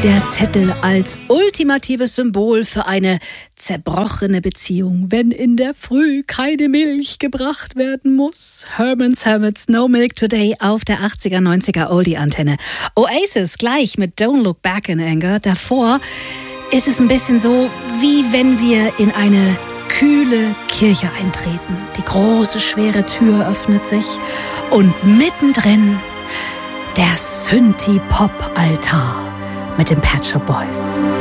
Der Zettel als ultimatives Symbol für eine zerbrochene Beziehung, wenn in der Früh keine Milch gebracht werden muss. Herman's Hermits No Milk Today auf der 80er, 90er Oldie-Antenne. Oasis gleich mit Don't Look Back in Anger. Davor ist es ein bisschen so, wie wenn wir in eine kühle Kirche eintreten. Die große, schwere Tür öffnet sich und mittendrin der Synthie-Pop-Altar mit den Pet Shop Boys.